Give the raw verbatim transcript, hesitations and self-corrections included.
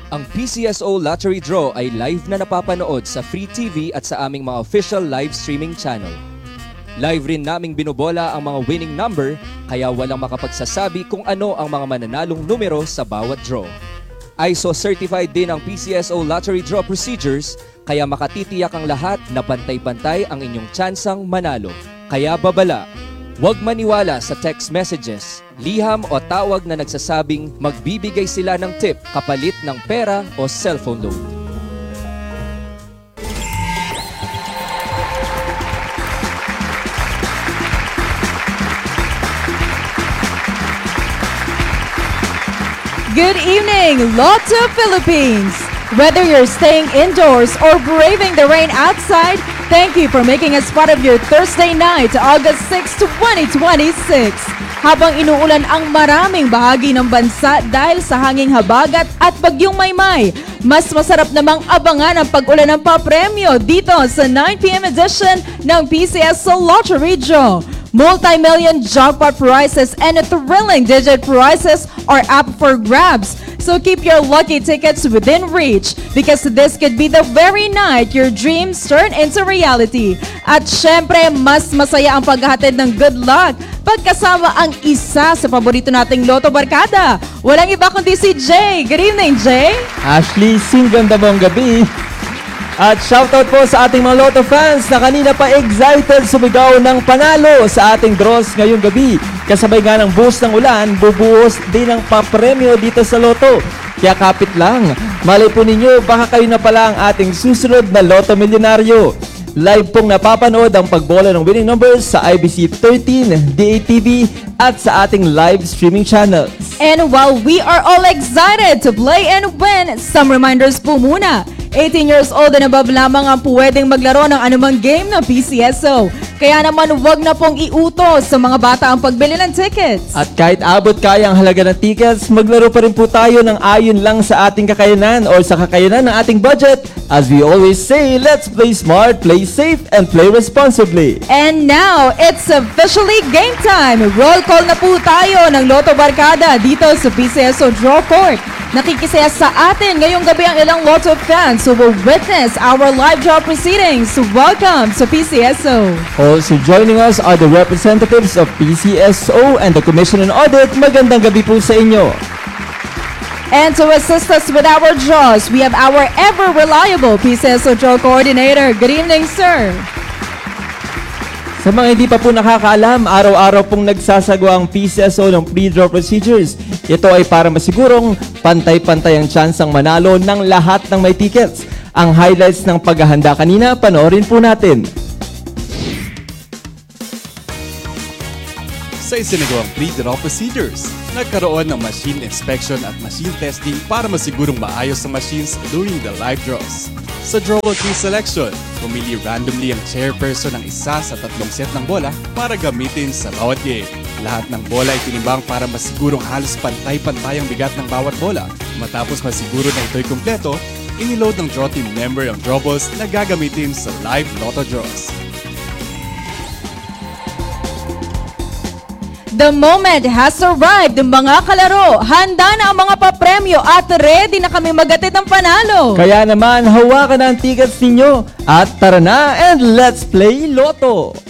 Ang P C S O Lottery Draw ay live na napapanood sa Free T V at sa aming mga official live streaming channel. Live rin naming binobola ang mga winning number kaya walang makapagsasabi kung ano ang mga mananalong numero sa bawat draw. I S O certified din ang P C S O Lottery Draw procedures kaya makatitiyak ang lahat na pantay-pantay ang inyong tsansang manalo. Kaya babala, huwag maniwala sa text messages, liham o tawag na nagsasabing magbibigay sila ng tip kapalit ng pera o cellphone loan. Good evening, Lotto Philippines! Whether you're staying indoors or braving the rain outside, thank you for making us part of your Thursday night, August sixth, twenty twenty-six. Habang inuulan ang maraming bahagi ng bansa dahil sa hanging habagat at bagyong Maymay, mas masarap namang abangan ang pag-ulan ng papremyo dito sa nine p m edition ng P C S O Lottery Draw. Multi-million jackpot prizes and thrilling digit prizes are up for grabs. So keep your lucky tickets within reach because this could be the very night your dreams turn into reality. At syempre, mas masaya ang paghahatid ng good luck pagkasama ang isa sa paborito nating Lotto Barkada. Walang iba kundi si Jay. Good evening, Jay. Ashley, singganda mong gabi. At shoutout po sa ating mga Lotto fans na kanina pa excited sumigaw ng panalo sa ating draws ngayong gabi. Kasabay nga ng boost ng ulan, bubuhos din ang papremyo dito sa Lotto. Kaya kapit lang, malay po ninyo baka kayo na pala ang ating susunod na Lotto Milyonaryo. Live pong napapanood ang pagbola ng winning numbers sa I B C thirteen, D A T V at sa ating live streaming channels. And while we are all excited to play and win, some reminders po muna. eighteen years old and above lamang ang pwedeng maglaro ng anumang game ng P C S O. Kaya naman huwag na pong iutos sa mga bata ang pagbili ng tickets. At kahit abot kaya ang halaga ng tickets, maglaro pa rin po tayo ng ayon lang sa ating kakayanan o sa kakayanan ng ating budget. As we always say, let's play smart, play safe, and play responsibly. And now, it's officially game time! Roll call na po tayo ng Lotto Barkada dito sa P C S O Draw Court. Nakikisaya sa atin ngayong gabi ang ilang Lotto fans who will witness our live draw proceedings. Welcome to P C S O. Also joining us are the representatives of P C S O and the Commission on Audit. Magandang gabi po sa inyo. And to assist us with our draws, we have our ever-reliable P C S O Draw Coordinator. Good evening, sir. Sa mga hindi pa po nakakaalam, araw-araw pong nagsasagawa ang P C S O ng pre-draw procedures. Ito ay para masigurong pantay-pantay ang tsansang manalo ng lahat ng may tickets. Ang highlights ng paghahanda kanina, panoorin po natin. Sa isinagawang pre-draw procedures, nagkaroon ng machine inspection at machine testing para masigurong maayos ang machines during the live draws. Sa draw tree selection, pumili randomly ang chairperson ng isa sa tatlong set ng bola para gamitin sa bawat game. Lahat ng bola ay tinimbang para masigurong halos pantay-pantay ang bigat ng bawat bola. Matapos masiguro na ito'y kumpleto, iniload ng draw team member ang draw balls na gagamitin sa live Lotto draws. The moment has arrived, mga kalaro. Handa na ang mga papremyo at ready na kami magatid ng panalo. Kaya naman, hawakan na ang tickets ninyo at tara na and let's play Lotto!